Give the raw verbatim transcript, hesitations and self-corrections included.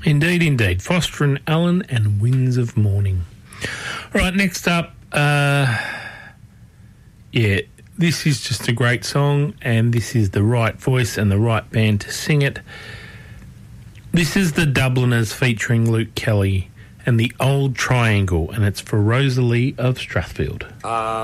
Indeed, indeed. Foster and Allen and Winds of Morning. All right, next up, uh, yeah, this is just a great song, and this is the right voice and the right band to sing it. This is the Dubliners featuring Luke Kelly and the Old Triangle, and it's for Rosalie of Strathfield. Uh